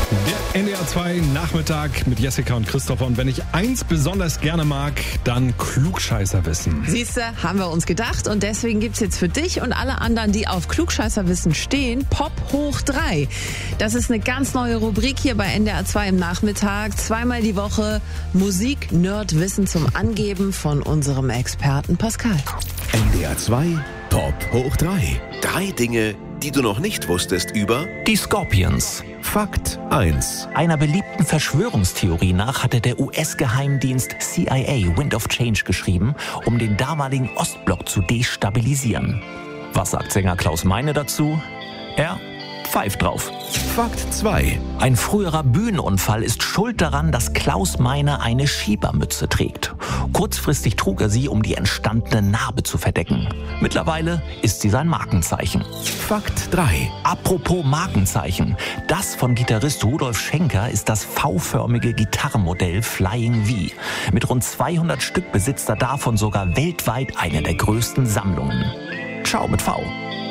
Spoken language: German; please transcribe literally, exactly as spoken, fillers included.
Der N D R zwei Nachmittag mit Jessica und Christopher. Und wenn ich eins besonders gerne mag, dann Klugscheißerwissen. Siehste, haben wir uns gedacht. Und deswegen gibt's jetzt für dich und alle anderen, die auf Klugscheißerwissen stehen, Pop hoch drei. Das ist eine ganz neue Rubrik hier bei N D R zwei im Nachmittag. Zweimal die Woche Musik, Nerd, Wissen zum Angeben von unserem Experten Pascal. N D R zwei Pop hoch drei. Drei Dinge, die du noch nicht wusstest über Die Scorpions. Fakt eins. Einer beliebten Verschwörungstheorie nach hatte der U S-Geheimdienst C I A Wind of Change geschrieben, um den damaligen Ostblock zu destabilisieren. Was sagt Sänger Klaus Meine dazu? Er pfeift drauf. Fakt zwei. Ein früherer Bühnenunfall ist schuld daran, dass Klaus Meine eine Schiebermütze trägt. Kurzfristig trug er sie, um die entstandene Narbe zu verdecken. Mittlerweile ist sie sein Markenzeichen. Fakt drei. Apropos Markenzeichen. Das von Gitarrist Rudolf Schenker ist das V-förmige Gitarrenmodell Flying V. Mit rund zweihundert Stück besitzt er davon sogar weltweit eine der größten Sammlungen. Ciao mit V.